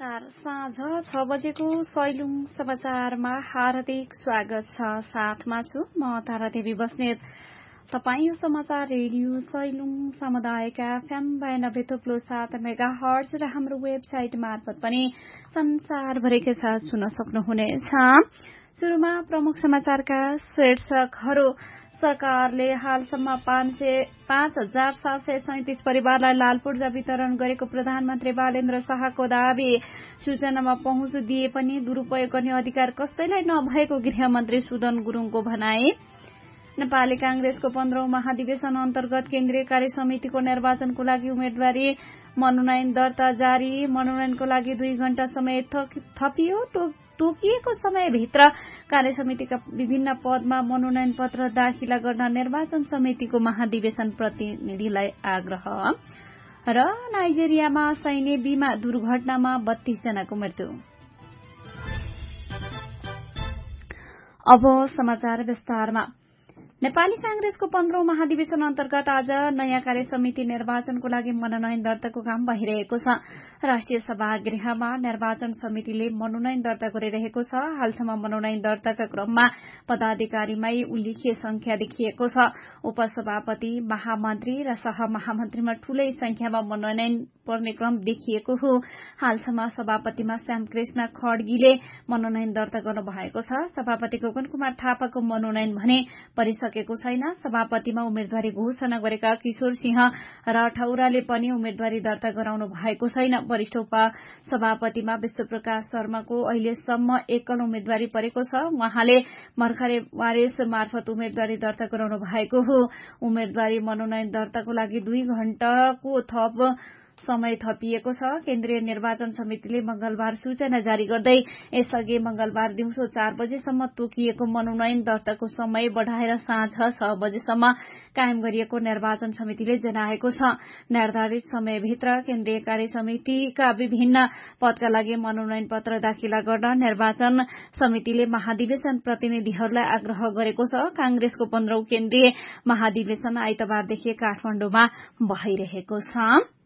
नमस्कार। साँझ 6 बजेको सैलुङ समाचारमा हार्दिक स्वागत छ। साथमा छु म तारा देवी बस्नेत। तपाईँ यो समाचार रेडियो सैलुङ सामुदायिक एफएम 92.7 मेगाहर्ज र हाम्रो वेबसाइट मार्फत पनि संसारभरिकै साथ सुन्न सक्नुहुनेछ। सुरुमा प्रमुख समाचारका शीर्षकहरू। सरकारले हालसम्म 5,737 परिवारलाई लाल पूर्जा वितरण गरेको प्रधानमन्त्री बालेन्द्र शाहको दावी। सूचनामा पहुँच दिए पनि दुरूपयोग गर्ने अधिकार कसैलाई नभएको गृहमन्त्री सुदन गुरूङको भनाई। नेपाली कांग्रेसको 15औं महाधिवेशन अन्तर्गत केन्द्रीय कार्य समितिको निर्वाचनको लागि उम्मेद्वारी मनोनयन दर्ता जारी। मनोनयनको लागि 2 घण्टा समय थपियो। तोकिएको समयभित्र कार्य समितिका विभिन्न पदमा मनोनयन पत्र दाखिला गर्न निर्वाचन समितिको महाधिवेशन प्रतिनिधिलाई आग्रह। र नाइजेरियामा सैन्य बीमा दुर्घटनामा 32 जनाको मृत्यु। अब समाचार विस्तारमा। नेपाली कांग्रेसको 15औं महाधिवेशन अन्तर्गत आज नयाँ कार्य समिति निर्वाचनको लागि मनोनयन दर्ताको काम भइरहेको छ। राष्ट्रिय सभागृहमा निर्वाचन समितिले मनोनयन दर्ता गरिरहेको छ। हालसम्म मनोनयन दर्ताका क्रममा पदाधिकारीमै उल्लेख्य संख्या देखिएको छ। उपसभापति, महामन्त्री र सहमहामन्त्रीमा ठूलै संख्यामा मनोनयन पर्ने क्रम देखिएको हो। हालसम्म सभापतिमा श्यामकृष्ण खड्गीले मनोनयन दर्ता गर्नु भएको छ। सभापति गगन कुमार थापाको मनोनयन भने परिसकेको छैन। सभापतिमा उम्मेद्वारी घोषणा गरेका किशोर सिंह राठौराले पनि उम्मेद्वारी दर्ता गराउनु भएको छैन। वरिष्ठ उपसभापतिमा विश्वप्रकाश शर्माको अहिलेसम्म एकल उम्मेद्वारी परेको छ। उहाँले भर्खरै वारिस मार्फत उम्मेद्वारी दर्ता गराउनु भएको हो। उम्मेद्वारी मनोनयन दर्ताको लागि 2 घण्टाको थप समय थपिएको छ। केन्द्रीय निर्वाचन समितिले मंगलबार सूचना जारी गर्दै यसअघि मंगलबार दिउँसो 4 बजेसम्म तोकिएको मनोनयन दर्ताको समय बढ़ाएर साँझ 6 बजेसम्म कायम गरिएको निर्वाचन समितिले जनाएको छ। निर्धारित समयभित्र केन्द्रीय कार्य समितिका विभिन्न पदका लागि मनोनयन पत्र दाखिला गर्न निर्वाचन समितिले महाधिवेशन प्रतिनिधिहरूलाई आग्रह गरेको छ। कांग्रेसको 15औं केन्द्रीय महाधिवेशन आइतबारदेखि काठमाडौँमा भइरहेको छ।